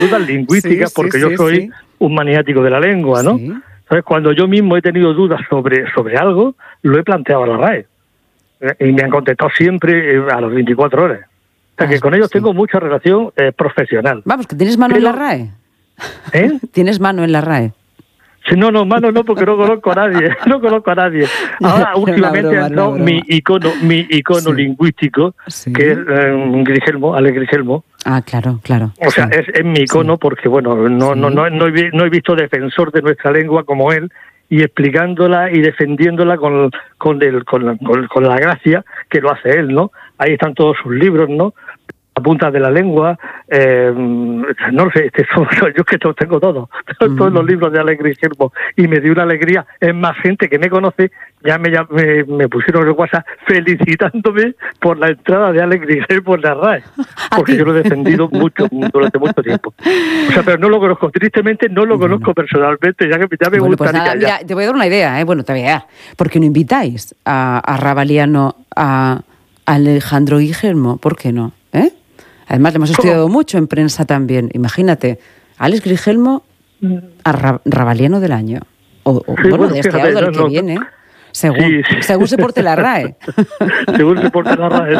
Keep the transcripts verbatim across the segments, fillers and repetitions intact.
dudas lingüísticas, sí, porque sí, yo sí, soy sí. un maniático de la lengua, ¿no? Sí. Entonces, cuando yo mismo he tenido dudas sobre, sobre algo, lo he planteado a la RAE. Eh, Y me han contestado siempre eh, a las veinticuatro horas. O sea, Ah, que con ellos sí. tengo mucha relación eh, profesional. Vamos, que tienes mano Pero- en la RAE. ¿Eh? Tienes mano en la RAE. Sí, no, no, mano no, porque no conozco a nadie, no conozco a nadie. Ahora, Era una últimamente broma, ha era una entrado mi broma. icono, mi icono Sí. lingüístico, Sí. que es eh, Grigelmo, Alex Grigelmo. Ah, claro, claro. O sea, sí. es, es mi icono Sí. porque, bueno, no, Sí. no, no, no, he, vi- no he visto defensor de nuestra lengua como él, y explicándola y defendiéndola con, con, el, con, la, con, con la gracia que lo hace él, ¿no? Ahí están todos sus libros, ¿no? La punta de la lengua, eh, no lo sé, este, son- yo es que to- tengo todo, Mm. todos los libros de Alex Grigelmo, y me dio una alegría. Es más, gente que me conoce ya me, ya me, me pusieron en el WhatsApp felicitándome por la entrada de Alex Grigelmo en la RAE, ¿A porque ti? yo lo he defendido mucho durante mucho tiempo. O sea, pero no lo conozco, tristemente no lo Bueno. conozco personalmente, ya que ya me Bueno, pues gustaría nada, ya. mira, te voy a dar una idea, ¿eh? Bueno, te voy a dar. ¿Por qué no invitáis a, a Rabaliano, a Alejandro Guillermo? ¿Por qué no? ¿Eh? Además, le hemos ¿Cómo? estudiado mucho en prensa también. Imagínate, Alex Grigelmo a Ra- Rabaliano del año. O, o, Sí, bueno, bueno, de este fíjate, año del no, que no. viene. Según, Sí, sí. según se porte la RAE. Según se porta la RAE.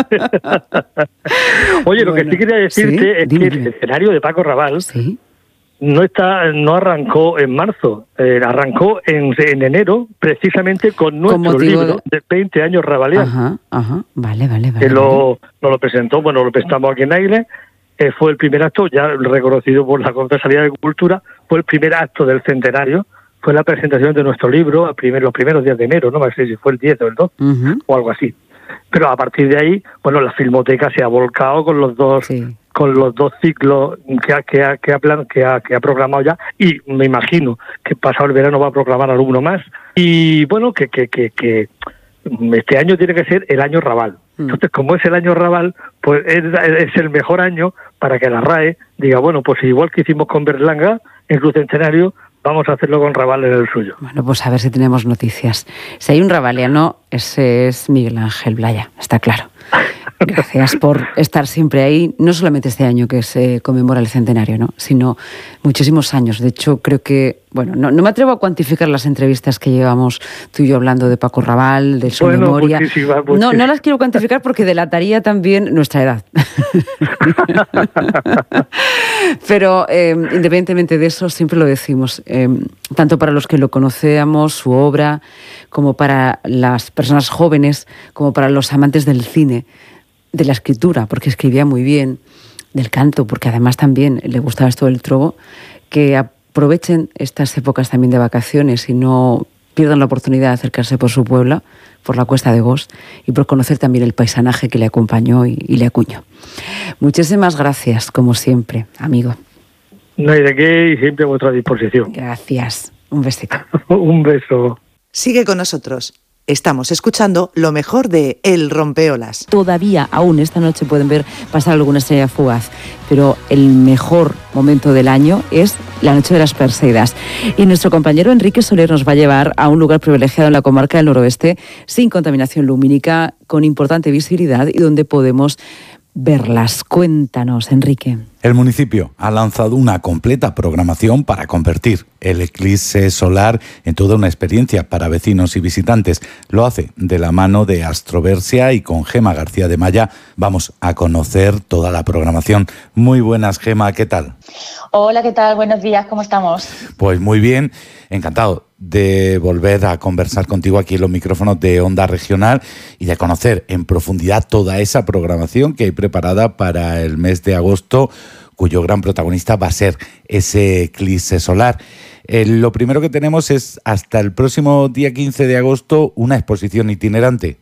Oye, lo que Bueno, sí quería decirte sí, es dime, que dime. el escenario de Paco Rabanne Sí. no está, no arrancó en marzo, eh, arrancó en, en enero, precisamente con nuestro motivo libro de veinte años Rabaliano, Ajá, ajá. Vale, vale, vale. que vale. lo, nos lo presentó, bueno, lo presentamos aquí en Aire, eh, fue el primer acto, ya reconocido por la Consejería de Cultura, fue el primer acto del centenario, fue la presentación de nuestro libro a primer, los primeros días de enero, no sé si fue el diez o el dos, Ujú. o algo así. Pero a partir de ahí, bueno, la Filmoteca se ha volcado con los dos Sí. con los dos ciclos que ha, que ha, que ha, plan, que ha, que ha programado ya, y me imagino que pasado el verano va a programar alguno más. Y bueno, que, que, que, que este año tiene que ser el año Raval. Mm. Entonces, como es el año Raval, pues es, es el mejor año para que la RAE diga, bueno, pues igual que hicimos con Berlanga en su centenario, vamos a hacerlo con Raval en el suyo. Bueno, pues a ver si tenemos noticias. Si hay un rabaliano, ese es Miguel Ángel Blaya, está claro. Gracias por estar siempre ahí, no solamente este año que se conmemora el centenario, ¿no? Sino muchísimos años. De hecho, creo que, bueno, no, no me atrevo a cuantificar las entrevistas que llevamos tú y yo hablando de Paco Raval, de su Bueno, memoria. muchísimas, No, muchísimas. no las quiero cuantificar porque delataría también nuestra edad. Pero eh, independientemente de eso, siempre lo decimos, eh, tanto para los que lo conocemos, su obra, como para las personas jóvenes, como para los amantes del cine, de la escritura, porque escribía muy bien, del canto, porque además también le gustaba esto del trobo, que aprovechen estas épocas también de vacaciones y no pierdan la oportunidad de acercarse por su pueblo, por la Cuesta de Gos, y por conocer también el paisanaje que le acompañó y, y le acuñó. Muchísimas gracias, como siempre, amigo. No hay de qué y siempre a vuestra disposición. Gracias. Un besito. Un beso. Sigue con nosotros. Estamos escuchando lo mejor de El Rompeolas. Todavía, aún esta noche pueden ver pasar alguna estrella fugaz, pero el mejor momento del año es la noche de las Perseidas. Y nuestro compañero Enrique Soler nos va a llevar a un lugar privilegiado en la comarca del noroeste, sin contaminación lumínica, con importante visibilidad y donde podemos verlas. Cuéntanos, Enrique. El municipio ha lanzado una completa programación para convertir el eclipse solar en toda una experiencia para vecinos y visitantes. Lo hace de la mano de Astroversia y con Gema García de Maya. Vamos a conocer toda la programación. Muy buenas, Gema, ¿qué tal? Hola, ¿qué tal? Buenos días, ¿cómo estamos? Pues muy bien, encantado de volver a conversar contigo aquí en los micrófonos de Onda Regional y de conocer en profundidad toda esa programación que hay preparada para el mes de agosto, cuyo gran protagonista va a ser ese eclipse solar. Eh, lo primero que tenemos es hasta el próximo día quince de agosto una exposición itinerante.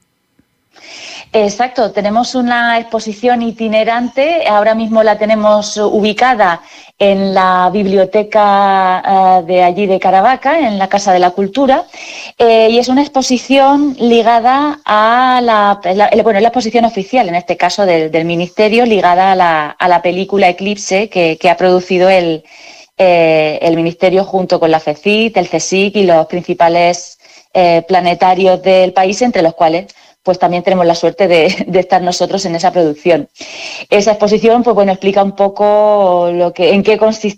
Exacto, tenemos una exposición itinerante, ahora mismo la tenemos ubicada en la biblioteca uh, de allí de Caravaca, en la Casa de la Cultura, eh, y es una exposición ligada a la, la, bueno, es la exposición oficial, en este caso del, del Ministerio, ligada a la, a la película Eclipse que, que ha producido el, eh, el Ministerio junto con la FECIT, el CSIC y los principales eh, planetarios del país, entre los cuales pues también tenemos la suerte de, de estar nosotros en esa producción. Esa exposición, pues bueno, explica un poco lo que, en qué consiste